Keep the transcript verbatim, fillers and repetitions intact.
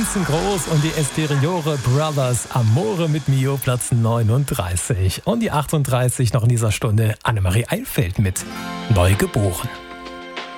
Groß und die Esteriore Brothers, Amore mit Mio, Platz neununddreißig. Und die achtunddreißig noch in dieser Stunde Annemarie Eilfeld mit Neugeboren.